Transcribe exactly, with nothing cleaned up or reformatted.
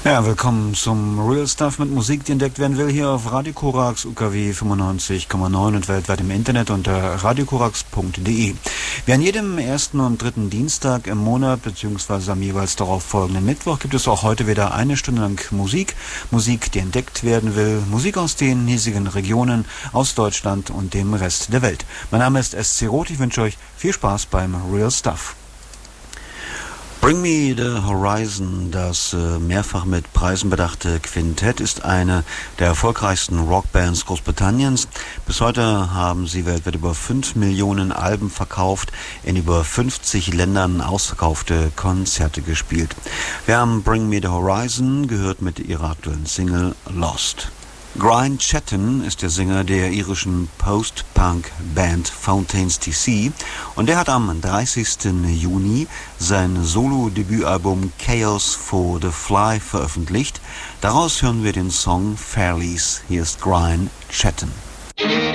Ja, willkommen zum Real Stuff mit Musik, die entdeckt werden will, hier auf Radio Korax, U K W fünfundneunzig Komma neun und weltweit im Internet unter radiokorax punkt de. Wie an jedem ersten und dritten Dienstag im Monat, beziehungsweise am jeweils darauf folgenden Mittwoch, gibt es auch heute wieder eine Stunde lang Musik. Musik, die entdeckt werden will. Musik aus den hiesigen Regionen, aus Deutschland und dem Rest der Welt. Mein Name ist S C Roth, ich wünsche euch viel Spaß beim Real Stuff. Bring Me the Horizon, das äh, mehrfach mit Preisen bedachte Quintett, ist eine der erfolgreichsten Rockbands Großbritanniens. Bis heute haben sie weltweit über fünf Millionen Alben verkauft, in über fünfzig Ländern ausverkaufte Konzerte gespielt. Wir haben Bring Me the Horizon gehört mit ihrer aktuellen Single Lost. Brian Chetton ist der Sänger der irischen Post-Punk-Band Fountains D C und der hat am dreißigsten Juni sein Solo-Debütalbum Chaos for the Fly veröffentlicht. Daraus hören wir den Song Fairlies. Hier ist Brian Chetton.